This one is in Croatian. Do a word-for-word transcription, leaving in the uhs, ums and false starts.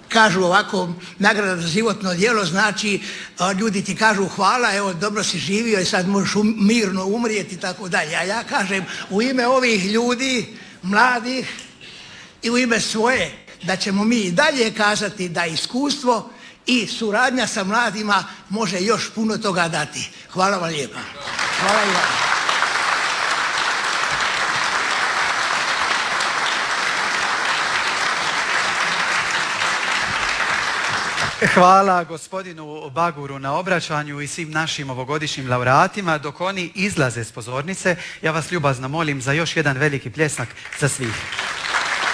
kažu ovako, nagrada za životno djelo, znači ljudi ti kažu hvala, evo dobro si živio i sad možeš um, mirno umrijeti i tako dalje. A ja kažem u ime ovih ljudi, mladih i u ime svoje, da ćemo mi i dalje kazati da iskustvo i suradnja sa mladima može još puno toga dati. Hvala vam lijepa. Hvala i vam. Hvala gospodinu Baguru na obraćanju i svim našim ovogodišnjim laureatima. Dok oni izlaze s pozornice, ja vas ljubazno molim za još jedan veliki pljesak za svih.